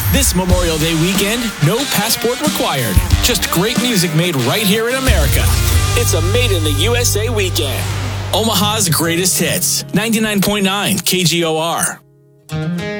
This Memorial Day weekend, no passport required. Just great music made right here in America. It's a Made in the USA weekend. Omaha's greatest hits. 99.9 KGOR.